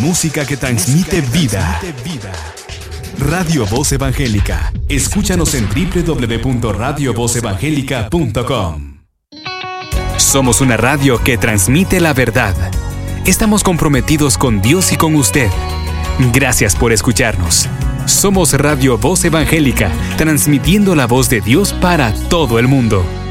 música que transmite vida. Radio Voz Evangélica. Escúchanos en www.radiovozevangelica.com. Somos una radio que transmite la verdad. Estamos comprometidos con Dios y con usted. Gracias por escucharnos. Somos Radio Voz Evangélica, transmitiendo la voz de Dios para todo el mundo.